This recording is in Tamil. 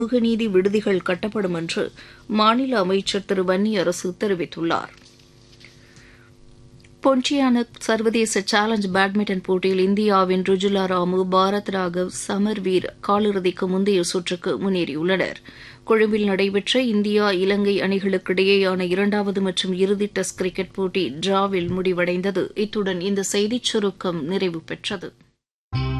சமூக நீதி விடுதிகள் கட்டப்படும் என்று மாநில அமைச்சர் திரு வன்னியரசு தெரிவித்துள்ளார். பொன்டியானக் சர்வதேச சேலஞ்ச் பேட்மிண்டன் போட்டியில் இந்தியாவின் ருஜுலா ராமு, பாரத் ராகவ், சமர்வீர் காலிறுதிக்கு முந்தைய சுற்றுக்கு முன்னேறியுள்ளனர். கொழும்பில் நடைபெற்ற இந்தியா இலங்கை அணிகளுக்கிடையேயான இரண்டாவது மற்றும் இறுதி டெஸ்ட் கிரிக்கெட் போட்டி டிராவில் முடிவடைந்தது. இத்துடன் இந்த செய்திச் சுருக்கம் நிறைவு பெற்றது.